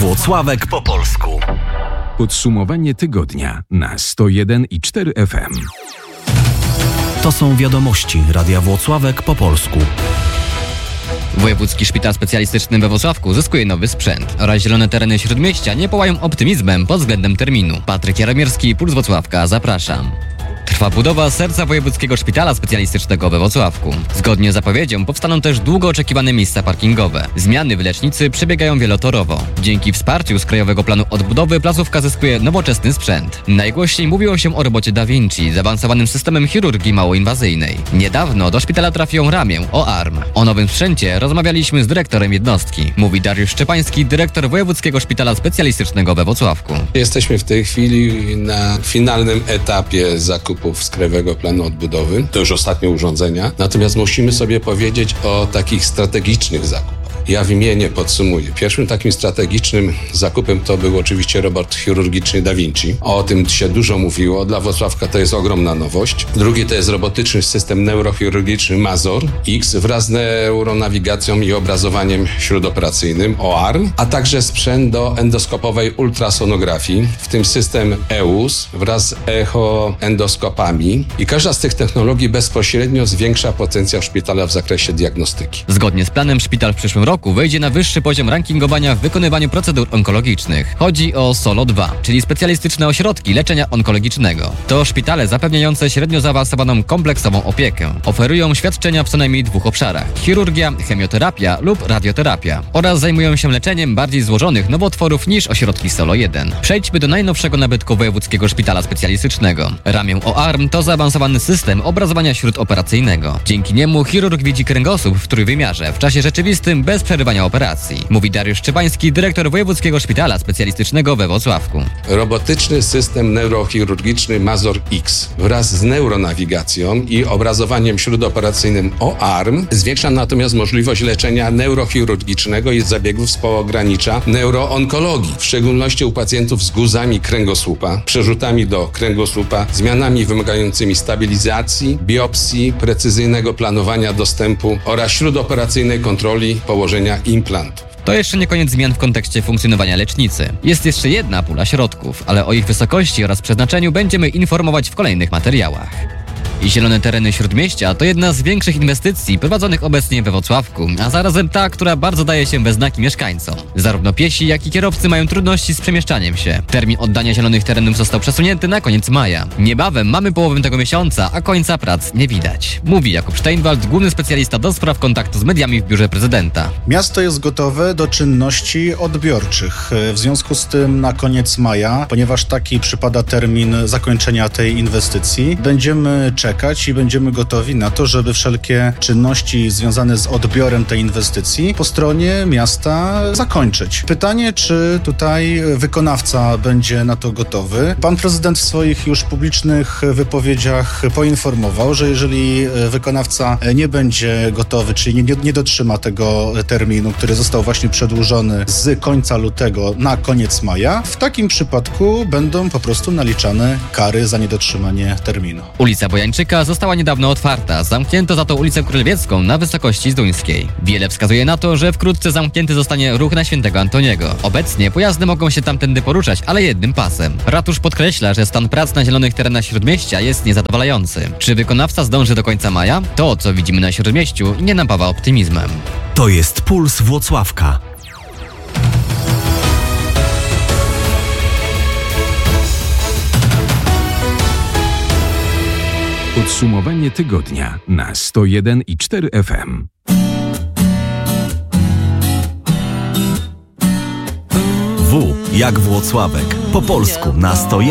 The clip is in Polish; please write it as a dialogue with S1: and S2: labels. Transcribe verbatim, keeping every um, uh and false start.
S1: Włocławek po polsku.
S2: Podsumowanie tygodnia na sto jeden i cztery F M.
S1: To są wiadomości Radia Włocławek po polsku.
S3: Wojewódzki Szpital Specjalistyczny we Włocławku zyskuje nowy sprzęt oraz zielone tereny Śródmieścia nie połają optymizmem pod względem terminu. Patryk Jaromierski, Puls Włocławka, zapraszam. Trwa budowa serca Wojewódzkiego Szpitala Specjalistycznego we Włocławku. Zgodnie z zapowiedzią powstaną też długo oczekiwane miejsca parkingowe. Zmiany w lecznicy przebiegają wielotorowo. Dzięki wsparciu z Krajowego Planu Odbudowy placówka zyskuje nowoczesny sprzęt. Najgłośniej mówiło się o robocie Da Vinci, zaawansowanym systemem chirurgii małoinwazyjnej. Niedawno do szpitala trafił ramię o arm. O nowym sprzęcie rozmawialiśmy z dyrektorem jednostki. Mówi Dariusz Szczepański, dyrektor Wojewódzkiego Szpitala Specjalistycznego we Włocławku.
S4: Jesteśmy w tej chwili na finalnym etapie zakupu z Krajowego Planu Odbudowy. To już ostatnie urządzenia. Natomiast musimy sobie powiedzieć o takich strategicznych zakupach. Ja wymienię, podsumuję. Pierwszym takim strategicznym zakupem to był oczywiście robot chirurgiczny Da Vinci. O tym się dużo mówiło. Dla Włocławka to jest ogromna nowość. Drugi to jest robotyczny system neurochirurgiczny Mazor X wraz z neuronawigacją i obrazowaniem śródoperacyjnym O A R M, a także sprzęt do endoskopowej ultrasonografii, w tym system E U S wraz z echoendoskopami. I każda z tych technologii bezpośrednio zwiększa potencjał szpitala w zakresie diagnostyki.
S3: Zgodnie z planem szpital w przyszłym roku roku wejdzie na wyższy poziom rankingowania w wykonywaniu procedur onkologicznych. Chodzi o SOLO dwa, czyli specjalistyczne ośrodki leczenia onkologicznego. To szpitale zapewniające średnio zaawansowaną kompleksową opiekę. Oferują świadczenia w co najmniej dwóch obszarach: chirurgia, chemioterapia lub radioterapia oraz zajmują się leczeniem bardziej złożonych nowotworów niż ośrodki SOLO jeden. Przejdźmy do najnowszego nabytku Wojewódzkiego Szpitala Specjalistycznego. Ramię O A R M to zaawansowany system obrazowania śródoperacyjnego. Dzięki niemu chirurg widzi kręgosłup w trójwymiarze w czasie rzeczywistym bez przerywania operacji. Mówi Dariusz Szczepański, dyrektor Wojewódzkiego Szpitala Specjalistycznego we Włocławku.
S4: Robotyczny system neurochirurgiczny Mazor X wraz z neuronawigacją i obrazowaniem śródoperacyjnym O A R M zwiększa natomiast możliwość leczenia neurochirurgicznego i zabiegów z pogranicza neuroonkologii, w szczególności u pacjentów z guzami kręgosłupa, przerzutami do kręgosłupa, zmianami wymagającymi stabilizacji, biopsji, precyzyjnego planowania dostępu oraz śródoperacyjnej kontroli położenia implantów.
S3: To jeszcze nie koniec zmian w kontekście funkcjonowania lecznicy. Jest jeszcze jedna pula środków, ale o ich wysokości oraz przeznaczeniu będziemy informować w kolejnych materiałach. I zielone tereny Śródmieścia to jedna z większych inwestycji prowadzonych obecnie we Włocławku, a zarazem ta, która bardzo daje się we znaki mieszkańcom. Zarówno piesi, jak i kierowcy mają trudności z przemieszczaniem się. Termin oddania zielonych terenów został przesunięty na koniec maja. Niebawem mamy połowę tego miesiąca, a końca prac nie widać. Mówi Jakub Steinwald, główny specjalista do spraw kontaktu z mediami w biurze prezydenta.
S5: Miasto jest gotowe do czynności odbiorczych. W związku z tym na koniec maja, ponieważ taki przypada termin zakończenia tej inwestycji, będziemy czekać i będziemy gotowi na to, żeby wszelkie czynności związane z odbiorem tej inwestycji po stronie miasta zakończyć. Pytanie, czy tutaj wykonawca będzie na to gotowy? Pan prezydent w swoich już publicznych wypowiedziach poinformował, że jeżeli wykonawca nie będzie gotowy, czyli nie, nie dotrzyma tego terminu, który został właśnie przedłużony z końca lutego na koniec maja, w takim przypadku będą po prostu naliczane kary za niedotrzymanie terminu.
S3: Ulica Bojańczyka została niedawno otwarta. Zamknięto za to ulicę Królewiecką na wysokości Zduńskiej. Wiele wskazuje na to, że wkrótce zamknięty zostanie ruch na Świętego Antoniego. Obecnie pojazdy mogą się tamtędy poruszać, ale jednym pasem. Ratusz podkreśla, że stan prac na zielonych terenach Śródmieścia jest niezadowalający. Czy wykonawca zdąży do końca maja? To, co widzimy na Śródmieściu, nie napawa optymizmem.
S1: To jest Puls Włocławka.
S2: Podsumowanie tygodnia na sto jeden i cztery F M.
S1: W jak Włocławek. Po polsku na sto jeden.